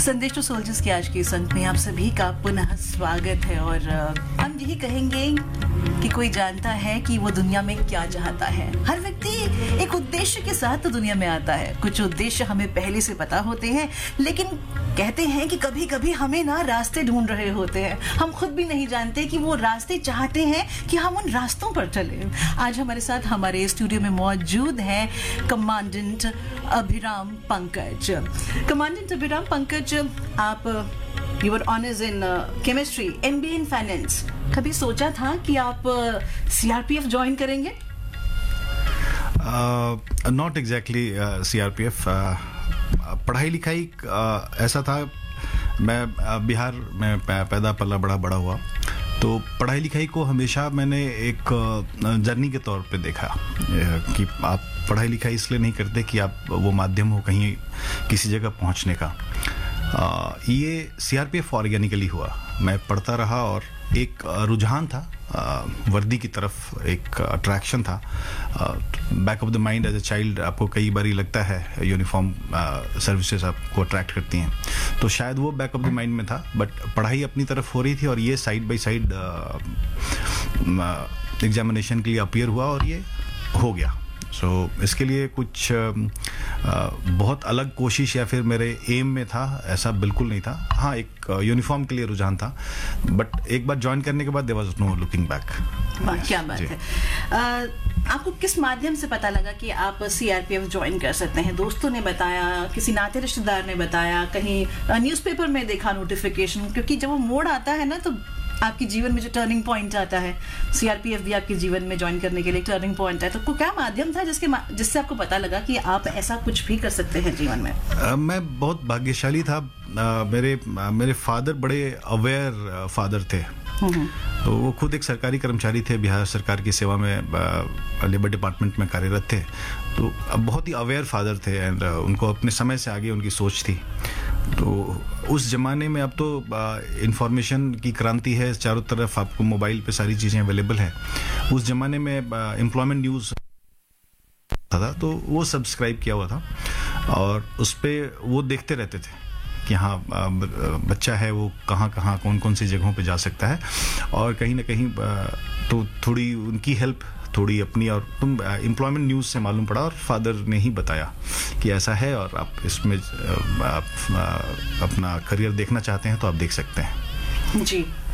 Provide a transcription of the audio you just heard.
संदेश to soldiers के आज के इस अंक में आप सभी का पुनः स्वागत है और हम यही कहेंगे कि कोई जानता है कि वो दुनिया में क्या चाहता है। हर व्यक्ति एक उद्देश्य के साथ तो दुनिया में आता है। कुछ उद्देश्य हमें पहले से पता होते हैं, लेकिन कहते हैं कि कभी कभी हमें ना रास्ते ढूंढ रहे होते हैं। हम खुद भी नहीं जानते कि वो रास्ते चाहते हैं कि हम उन रास्तों पर चलें। आज हमारे साथ हमारे स्टूडियो में मौजूद हैं कमांडेंट अभिराम पंकज। कमांडेंट अभिराम पंकज, आप your honours in chemistry, MBA in finance. कभी सोचा था कि आप CRPF ज्वाइन करेंगे? Not exactly CRPF। पढ़ाई लिखाई ऐसा था, मैं बिहार में पैदा पला बड़ा हुआ, तो पढ़ाई लिखाई को हमेशा मैंने एक जर्नी के तौर पे देखा कि आप पढ़ाई लिखाई इसलिए नहीं करते कि आप वो माध्यम हो कहीं किसी जगह पहुंचने का। ये CRPF ऑर्गेनिकली हुआ। मैं पढ़ता रहा और एक रुझान था वर्दी की तरफ, एक अट्रैक्शन था। Back of the mind as a child आपको कई बार लगता है यूनिफॉर्म सर्विसेज आपको अट्रैक्ट करती हैं, तो शायद वो बैक ऑफ द माइंड में था। बट पढ़ाई अपनी तरफ हो रही थी और ये साइड बाय साइड एग्जामिनेशन के लिए अपीयर हुआ और ये हो गया। सो इसके लिए कुछ बहुत अलग कोशिश या फिर मेरे एम में था ऐसा बिल्कुल नहीं था। हाँ, एक यूनिफॉर्म के लिए रुझान था, बट एक बार ज्वाइन करने के बाद there was no looking back. क्या बात है। आपको किस माध्यम से पता लगा कि आप CRPF ज्वाइन कर सकते हैं? दोस्तों ने बताया, किसी नाते रिश्तेदार ने बताया, कहीं न्यूज़पेपर में देखा नोटिफिकेशन? क्योंकि जब वो मोड़ आता है ना, तो आपके जीवन में जो टर्निंग पॉइंट आता है, CRPF भी आपके जीवन में ज्वाइन करने के लिए एक टर्निंग पॉइंट है, तो क्या माध्यम था जिससे आपको पता लगा कि आप ऐसा कुछ भी कर सकते हैं जीवन में? मैं बहुत भाग्यशाली था। मेरे फादर बड़े अवेयर फादर थे। तो वो खुद एक सरकारी कर्मचारी थे, बिहार सरकार की सेवा में लेबर डिपार्टमेंट में कार्यरत थे। तो बहुत ही अवेयर फादर थे एंड उनको अपने समय से आगे उनकी सोच थी। तो उस ज़माने में, अब तो इंफॉर्मेशन की क्रांति है, चारों तरफ आपको मोबाइल पे सारी चीज़ें अवेलेबल है। उस ज़माने में एम्प्लॉयमेंट न्यूज़ था, तो वो सब्सक्राइब किया हुआ था और उस पर वो देखते रहते थे कि हाँ, बच्चा है वो कहाँ कौन कौन सी जगहों पे जा सकता है। और कहीं ना कहीं तो थोड़ी उनकी हेल्प, थोड़ी अपनी, और तुम एम्प्लॉयमेंट न्यूज़ से मालूम पड़ा और फादर ने ही बताया कि ऐसा है और आप इसमें आप अपना करियर देखना चाहते हैं तो आप देख सकते हैं। जी।